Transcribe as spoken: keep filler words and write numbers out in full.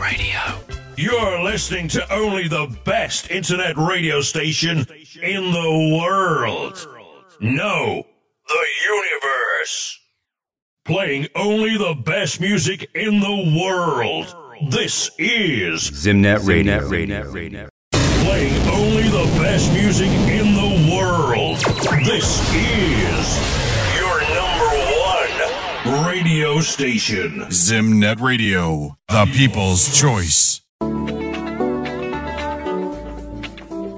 Radio. You're listening to only the best internet radio station in the world. No, the universe. Playing only the best music in the world. This is Zimnet Radio. Zimnet Radio. Playing only the best music in the world. This is your number one radio station. Zimnet Radio, the people's choice.